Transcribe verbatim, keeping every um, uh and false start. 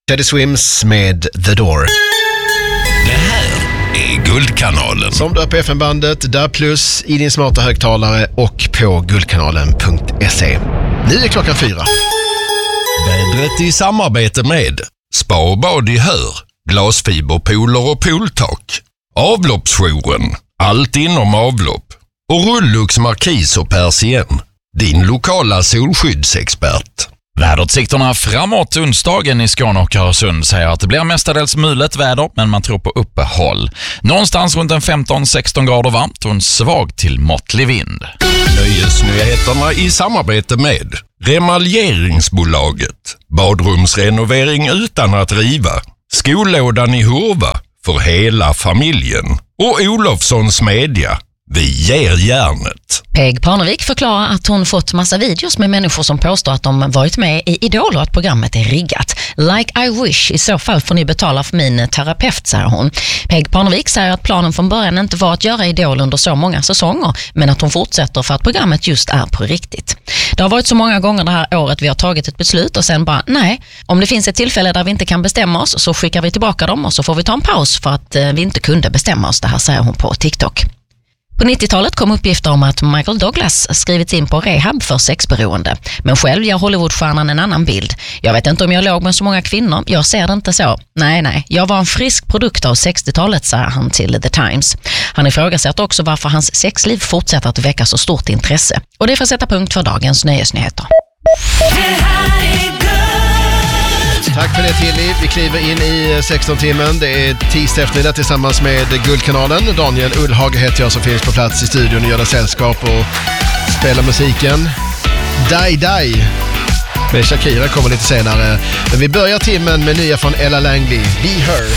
Teddy Swims med The Door. Det här är Guldkanalen. Som du har på F M-bandet, där plus i din smarta högtalare och på guldkanalen punkt se. Nu är klockan fyra. Vädret i samarbete med Spa och bad i Hör, glasfiberpooler och pooltak, Avloppsjouren, allt inom avlopp och Rullux Markis och Persien, din lokala solskyddsexpert. Väderutsikterna framåt onsdagen i Skåne och Öresund säger att det blir mestadels mulet väder, men man tror på uppehåll. Någonstans runt en femton sexton grader varmt och en svag till måttlig vind. Nöjesnyheterna i samarbete med Remaljeringsbolaget, badrumsrenovering utan att riva, skollådan i Hurva för hela familjen och Olofssons Media. Vi ger järnet. Peg Parnevik förklarar att hon fått massa videos med människor som påstår att de varit med i Idol och att programmet är riggat. Like I wish, i så fall får ni betala för min terapeut, säger hon. Peg Parnevik säger att planen från början inte var att göra Idol under så många säsonger, men att hon fortsätter för att programmet just är på riktigt. Det har varit så många gånger det här året vi har tagit ett beslut och sen bara, nej, om det finns ett tillfälle där vi inte kan bestämma oss så skickar vi tillbaka dem och så får vi ta en paus för att vi inte kunde bestämma oss. Det här säger hon på TikTok. På nittiotalet kom uppgifter om att Michael Douglas skrivits in på rehab för sexberoende. Men själv ger Hollywoodstjärnan en annan bild. Jag vet inte om jag låg med så många kvinnor, jag ser det inte så. Nej, nej, jag var en frisk produkt av sextiotalet, säger han till The Times. Han ifrågasätter också varför hans sexliv fortsätter att väcka så stort intresse. Och det får sätta punkt för dagens nöjesnyheter. Tack för det, Tilly. Vi kliver in i sexton-timmen. Det är tisdag eftermiddag tillsammans med Guldkanalen. Daniel Ullhage heter jag som finns på plats i studion och gör det sällskap och spelar musiken. Die Die med Shakira kommer lite senare. Men vi börjar timmen med nya från Ella Langley, Be Her.